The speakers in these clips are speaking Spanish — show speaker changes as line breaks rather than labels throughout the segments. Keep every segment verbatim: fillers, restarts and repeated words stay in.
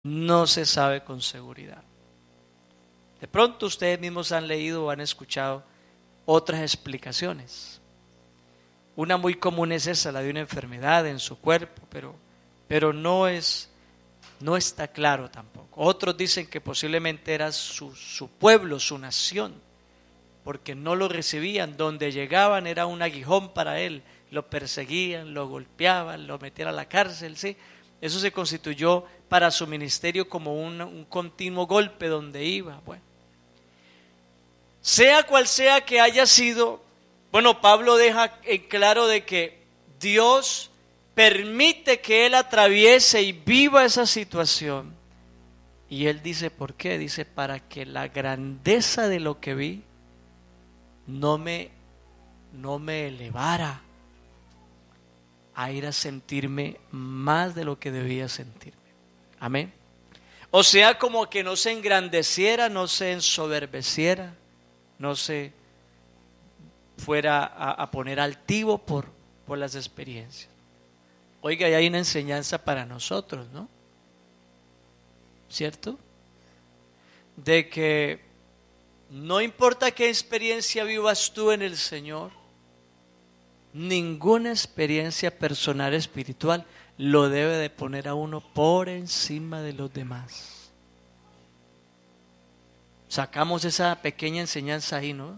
No se sabe con seguridad. De pronto ustedes mismos han leído o han escuchado otras explicaciones. Una muy común es esa, la de una enfermedad en su cuerpo, pero, pero no es, no está claro tampoco. Otros dicen que posiblemente era su, su pueblo, su nación, porque no lo recibían. Donde llegaban era un aguijón para él. Lo perseguían, lo golpeaban, lo metían a la cárcel, ¿sí? Eso se constituyó para su ministerio como un, un continuo golpe donde iba. Bueno, sea cual sea que haya sido, bueno, Pablo deja en claro de que Dios permite que él atraviese y viva esa situación. Y él dice, ¿por qué? Dice, para que la grandeza de lo que vi no me, no me elevara a ir a sentirme más de lo que debía sentirme. Amén. O sea, como que no se engrandeciera, no se ensoberbeciera, no se fuera a, a poner altivo por, por las experiencias. Oiga, y hay una enseñanza para nosotros, ¿no? ¿Cierto? De que no importa qué experiencia vivas tú en el Señor, ninguna experiencia personal espiritual lo debe de poner a uno por encima de los demás. Sacamos esa pequeña enseñanza ahí, ¿no?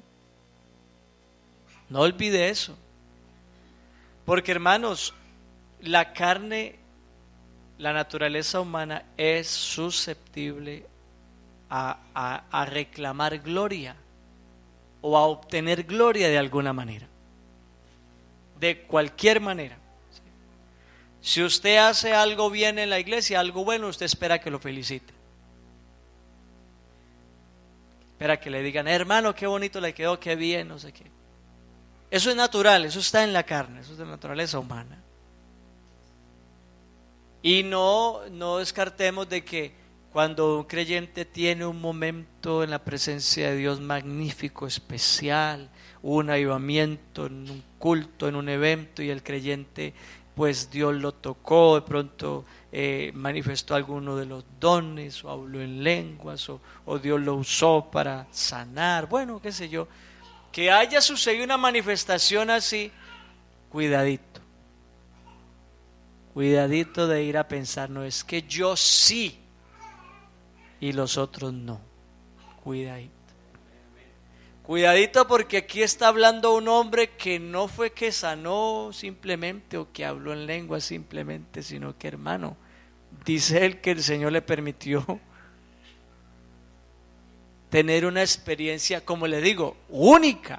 No olvide eso. Porque, hermanos, la carne, la naturaleza humana es susceptible a, a, a reclamar gloria o a obtener gloria de alguna manera. De cualquier manera. Si usted hace algo bien en la iglesia, algo bueno, usted espera que lo felicite. Espera que le digan, hermano, qué bonito le quedó, qué bien, no sé qué. Eso es natural, eso está en la carne, eso es de naturaleza humana. Y no, no descartemos de que cuando un creyente tiene un momento en la presencia de Dios magnífico, especial, un avivamiento en un culto, en un evento, y el creyente, pues Dios lo tocó, de pronto eh, manifestó alguno de los dones, o habló en lenguas, o, o Dios lo usó para sanar, bueno, qué sé yo, que haya sucedido una manifestación así, cuidadito, cuidadito de ir a pensar, no es que yo sí y los otros no, cuidadito. Cuidadito, porque aquí está hablando un hombre que no fue que sanó simplemente o que habló en lengua simplemente, sino que, hermano, dice él que el Señor le permitió tener una experiencia, como le digo, única.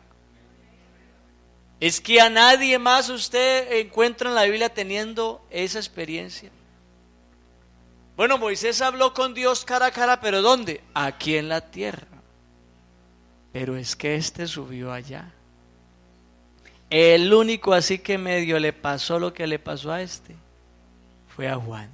Es que a nadie más usted encuentra en la Biblia teniendo esa experiencia. Bueno, Moisés habló con Dios cara a cara, pero ¿dónde? Aquí en la tierra. Pero es que este subió allá. El único así que medio le pasó lo que le pasó a este fue a Juan.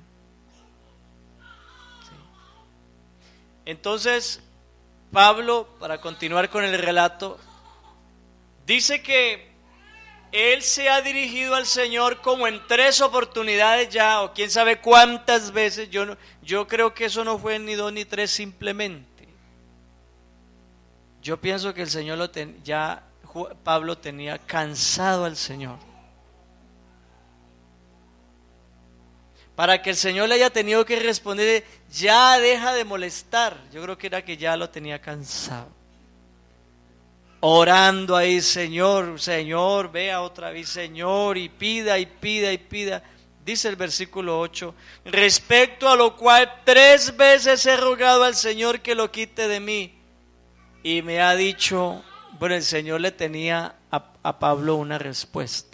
Sí. Entonces, Pablo, para continuar con el relato, dice que él se ha dirigido al Señor como en tres oportunidades ya, o quién sabe cuántas veces. Yo, no, yo creo que eso no fue ni dos ni tres simplemente. Yo pienso que el Señor lo ten, ya Pablo tenía cansado al Señor. Para que el Señor le haya tenido que responder, ya deja de molestar. Yo creo que era que ya lo tenía cansado. Orando ahí, Señor, Señor, vea otra vez, Señor, y pida y pida y pida. Dice el versículo ocho, respecto a lo cual tres veces he rogado al Señor que lo quite de mí. Y me ha dicho, bueno, el Señor le tenía a, a Pablo una respuesta.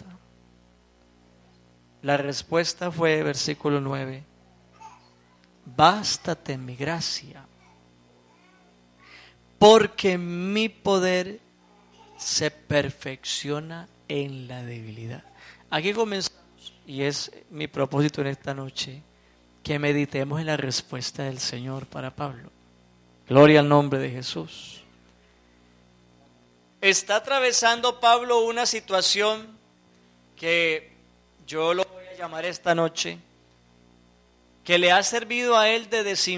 La respuesta fue, versículo nueve, bástate mi gracia, porque mi poder se perfecciona en la debilidad. Aquí comenzamos, y es mi propósito en esta noche, que meditemos en la respuesta del Señor para Pablo. Gloria al nombre de Jesús. Está atravesando Pablo una situación que yo lo voy a llamar esta noche, que le ha servido a él de desinfección